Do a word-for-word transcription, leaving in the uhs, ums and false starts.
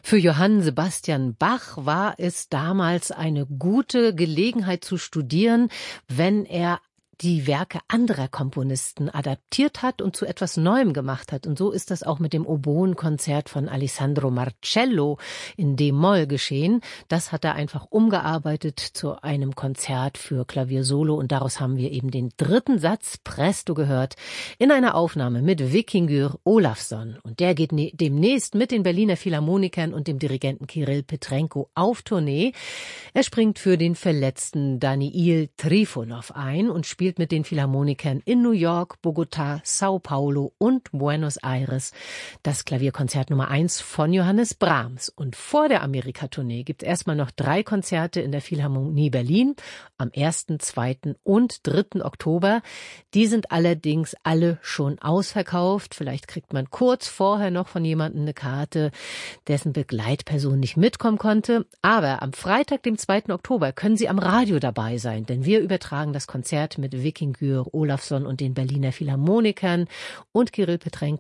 Für Johann Sebastian Bach war es damals eine gute Gelegenheit zu studieren, wenn er die Werke anderer Komponisten adaptiert hat und zu etwas Neuem gemacht hat. Und so ist das auch mit dem Oboenkonzert von Alessandro Marcello in D-Moll geschehen. Das hat er einfach umgearbeitet zu einem Konzert für Klaviersolo und daraus haben wir eben den dritten Satz Presto gehört in einer Aufnahme mit Vikingur Olafsson. Und der geht ne- demnächst mit den Berliner Philharmonikern und dem Dirigenten Kirill Petrenko auf Tournee. Er springt für den verletzten Daniil Trifonov ein und spielt mit den Philharmonikern in New York, Bogotá, Sao Paulo und Buenos Aires das Klavierkonzert Nummer eins von Johannes Brahms. Und vor der Amerika-Tournee gibt es erstmal noch drei Konzerte in der Philharmonie Berlin am ersten, zweiten und dritten Oktober. Die sind allerdings alle schon ausverkauft. Vielleicht kriegt man kurz vorher noch von jemandem eine Karte, dessen Begleitperson nicht mitkommen konnte. Aber am Freitag, dem zweiten Oktober, können Sie am Radio dabei sein, denn wir übertragen das Konzert mit Vikingur Olafsson und den Berliner Philharmonikern und Kirill Petrenko